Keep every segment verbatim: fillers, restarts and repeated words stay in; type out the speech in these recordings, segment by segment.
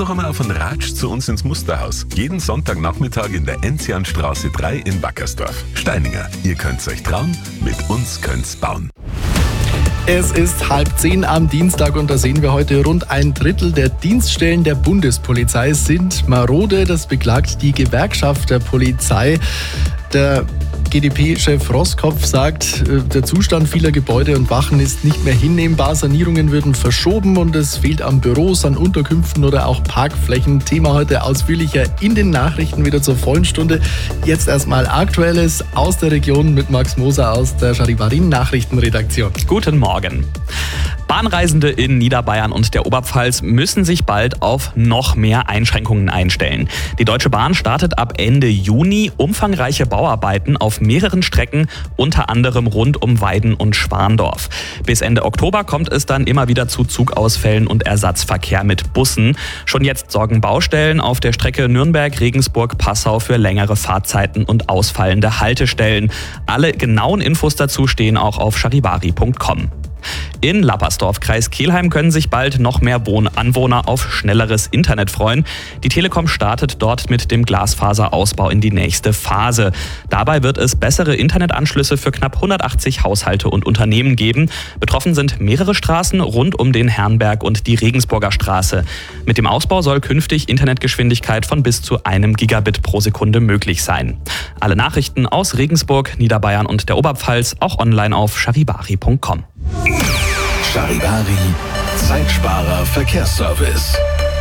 doch einmal auf einen Ratsch zu uns ins Musterhaus. Jeden Sonntagnachmittag in der Enzianstraße drei in Wackersdorf. Steininger, ihr könnt's euch trauen, mit uns könnt's bauen. Es ist halb zehn am Dienstag und da sehen wir heute, rund ein Drittel der Dienststellen der Bundespolizei sind marode. Das beklagt die Gewerkschaft der Polizei. Der G d P-Chef Roskopf sagt, der Zustand vieler Gebäude und Wachen ist nicht mehr hinnehmbar. Sanierungen würden verschoben und es fehlt an Büros, an Unterkünften oder auch Parkflächen. Thema heute ausführlicher in den Nachrichten wieder zur vollen Stunde. Jetzt erstmal Aktuelles aus der Region mit Max Moser aus der Charivarin Nachrichtenredaktion. Guten Morgen. Bahnreisende in Niederbayern und der Oberpfalz müssen sich bald auf noch mehr Einschränkungen einstellen. Die Deutsche Bahn startet ab Ende Juni umfangreiche Bauarbeiten auf mehreren Strecken, unter anderem rund um Weiden und Schwandorf. Bis Ende Oktober kommt es dann immer wieder zu Zugausfällen und Ersatzverkehr mit Bussen. Schon jetzt sorgen Baustellen auf der Strecke Nürnberg-Regensburg-Passau für längere Fahrzeiten und ausfallende Haltestellen. Alle genauen Infos dazu stehen auch auf charivari punkt com. In Lappersdorf, Kreis Kelheim, können sich bald noch mehr Anwohner auf schnelleres Internet freuen. Die Telekom startet dort mit dem Glasfaserausbau in die nächste Phase. Dabei wird es bessere Internetanschlüsse für knapp hundertachtzig Haushalte und Unternehmen geben. Betroffen sind mehrere Straßen rund um den Herrnberg und die Regensburger Straße. Mit dem Ausbau soll künftig Internetgeschwindigkeit von bis zu einem Gigabit pro Sekunde möglich sein. Alle Nachrichten aus Regensburg, Niederbayern und der Oberpfalz auch online auf charivari punkt com. Charivari, Zeitsparer Verkehrsservice.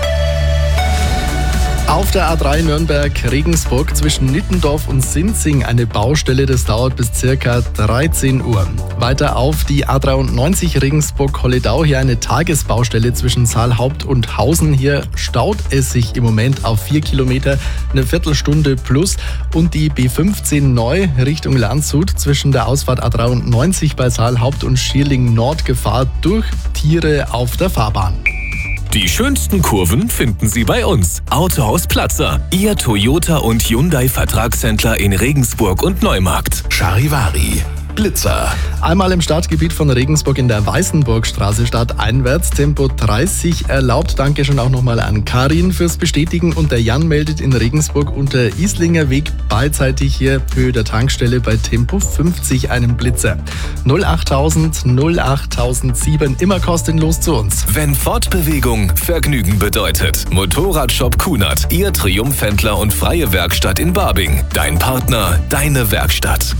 Auf der A drei Nürnberg-Regensburg zwischen Nittendorf und Sinzing eine Baustelle, das dauert bis circa dreizehn Uhr. Weiter auf die A dreiundneunzig Regensburg-Holledau, hier eine Tagesbaustelle zwischen Saalhaupt und Hausen. Hier staut es sich im Moment auf vier Kilometer, eine Viertelstunde plus. Und die B fünfzehn neu Richtung Landshut zwischen der Ausfahrt A dreiundneunzig bei Saalhaupt und Schierling Nord Gefahr durch Tiere auf der Fahrbahn. Die schönsten Kurven finden Sie bei uns. Autohaus Platzer, Ihr Toyota und Hyundai Vertragshändler in Regensburg und Neumarkt. Charivari, Blitzer. Einmal im Stadtgebiet von Regensburg in der Weißenburgstraße stadteinwärts, Tempo dreißig erlaubt. Danke schon auch nochmal an Karin fürs Bestätigen. Und der Jan meldet in Regensburg unter Islinger Weg beidseitig hier Höhe der Tankstelle bei Tempo fünfzig einen Blitzer. null achttausend null achttausendsieben, immer kostenlos zu uns. Wenn Fortbewegung Vergnügen bedeutet. Motorradshop Kunert, Ihr Triumphhändler und freie Werkstatt in Babing. Dein Partner, deine Werkstatt.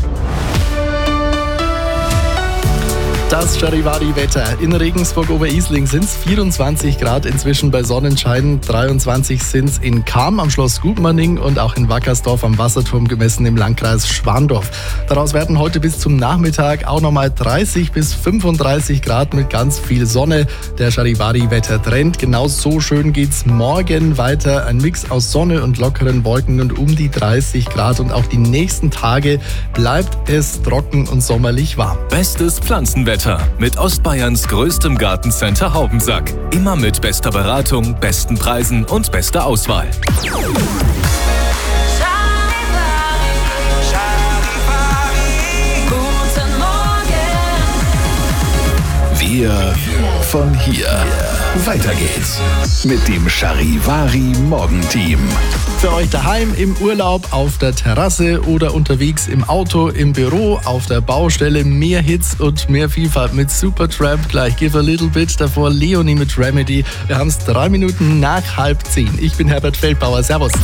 Das Charivari-Wetter. In Regensburg-Oberisling sind es vierundzwanzig Grad inzwischen bei Sonnenschein. dreiundzwanzig sind es in Cham am Schloss Gutmanning und auch in Wackersdorf am Wasserturm gemessen im Landkreis Schwandorf. Daraus werden heute bis zum Nachmittag auch nochmal dreißig bis fünfunddreißig Grad mit ganz viel Sonne. Der Charivari-Wetter-Trend. Genau so schön geht's morgen weiter. Ein Mix aus Sonne und lockeren Wolken und um die dreißig Grad. Und auch die nächsten Tage bleibt es trocken und sommerlich warm. Bestes Pflanzenwetter mit Ostbayerns größtem Gartencenter Haubensack. Immer mit bester Beratung, besten Preisen und bester Auswahl. Wir von hier. Weiter geht's mit dem Charivari Morgenteam. Für euch daheim, im Urlaub, auf der Terrasse oder unterwegs im Auto, im Büro, auf der Baustelle. Mehr Hits und mehr Vielfalt mit Supertramp. Gleich Give a Little Bit, davor Leonie mit Remedy. Wir haben es drei Minuten nach halb zehn. Ich bin Herbert Feldbauer. Servus.